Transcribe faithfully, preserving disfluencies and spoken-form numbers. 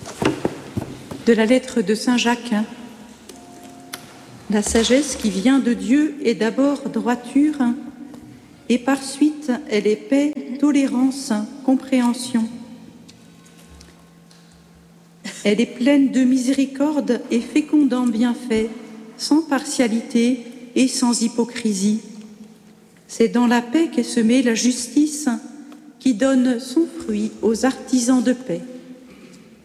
De la lettre de saint Jacques. La sagesse qui vient de Dieu est d'abord droiture, et par suite elle est paix, tolérance, compréhension. Elle est pleine de miséricorde et féconde en bienfaits, sans partialité et sans hypocrisie. C'est dans la paix qu'est semée la justice qui donne son fruit aux artisans de paix.